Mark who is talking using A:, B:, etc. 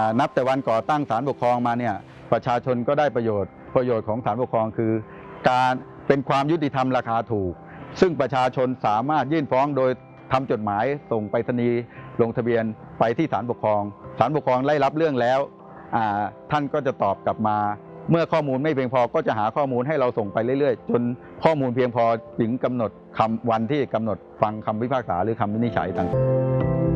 A: นับแต่วันก่อตั้งศาลปกครองมาเนี่ยประชาชนก็ได้ประโยชน์ของศาลปกครองคือการเป็นความยุติธรรมราคาถูกซึ่งประชาชนสามารถยื่นฟ้องโดยทำจดหมายส่งไปรษณีย์ลงทะเบียนไปที่ศาลปกครองศาลปกครองได้รับเรื่องแล้วท่านก็จะตอบกลับมาเมื่อข้อมูลไม่เพียงพอก็จะหาข้อมูลให้เราส่งไปเรื่อยๆจนข้อมูลเพียงพอถึงกำหนดวันที่กำหนดฟังคำพิพากษาหรือคำวินิจฉัยต่าง